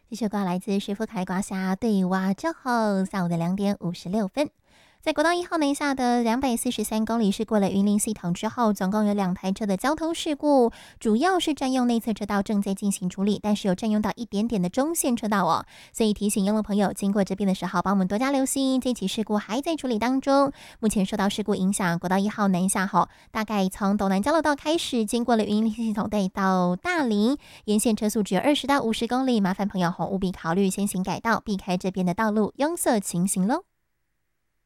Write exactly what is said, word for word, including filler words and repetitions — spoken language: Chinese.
继续挂来自石富凯刮下对洼之后，下午的两点五十六分。在国道一号南下的两百四十三公里是过了云林系统之后，总共有两台车的交通事故，主要是占用内侧车道正在进行处理，但是有占用到一点点的中线车道哦，所以提醒用路朋友经过这边的时候，帮我们多加留心，这起事故还在处理当中。目前受到事故影响，国道一号南下后，大概从斗南交流道开始，经过了云林系统带到大林，沿线车速只有二十到五十公里，麻烦朋友吼务必考虑先行改道，避开这边的道路拥塞情形喽。